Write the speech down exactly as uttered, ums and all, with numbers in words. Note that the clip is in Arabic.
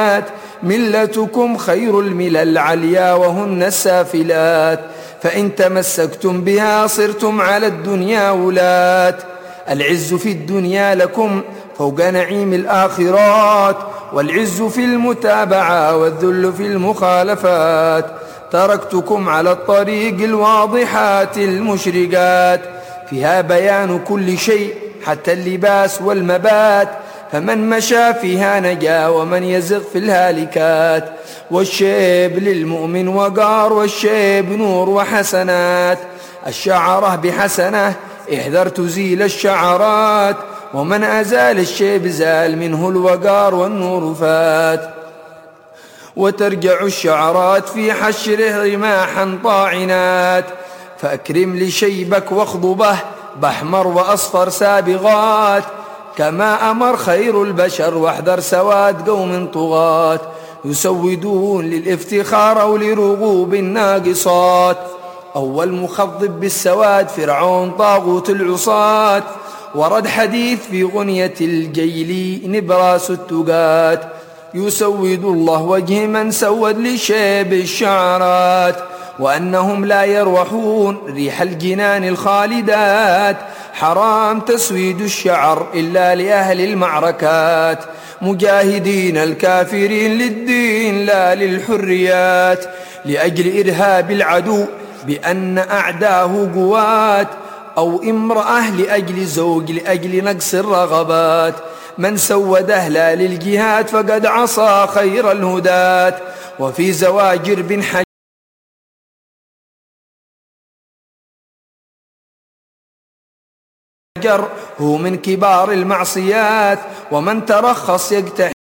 ملتكم خير الملل العليا وهن السافلات، فإن تمسكتم بها صرتم على الدنيا ولاة. العز في الدنيا لكم فوق نعيم الآخرات، والعز في المتابعة والذل في المخالفات. تركتكم على الطريق الواضحات المشرقات، فيها بيان كل شيء حتى اللباس والمبات، فمن مشى فيها نجا ومن يزغ في الهالكات. والشيب للمؤمن وقار، والشيب نور وحسنات. الشعرة بحسنة احذر تزيل الشعرات، ومن أزال الشيب زال منه الوقار والنور فات. وترجع الشعرات في حشره رماحا طاعنات، فأكرم لشيبك واخضبه بأحمر وأصفر سابغات، كما أمر خير البشر واحذر سواد قوم طغاة. يسودون للافتخار أو لرغوب الناقصات، أول مخضب بالسواد فرعون طاغوت العصاة. ورد حديث في غنية الجيل نبراس التقات، يسود الله وجه من سود لشيب الشعرات، وأنهم لا يروحون ريح الجنان الخالدات. حرام تسويد الشعر إلا لأهل المعركات، مجاهدين الكافرين للدين لا للحريات، لأجل إرهاب العدو بأن أعداه قوات، أو امرأة لأجل زوج لأجل نقص الرغبات. من سوده لا للجهاد فقد عصى خير الهداة. وفي زواجر بن حجر هو من كبار المعصيات، ومن ترخص يقتحم